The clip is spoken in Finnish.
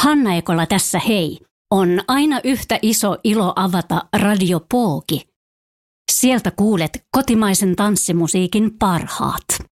Hanna Ekola tässä hei. On aina yhtä iso ilo avata Radio Pooki. Sieltä kuulet kotimaisen tanssimusiikin parhaat.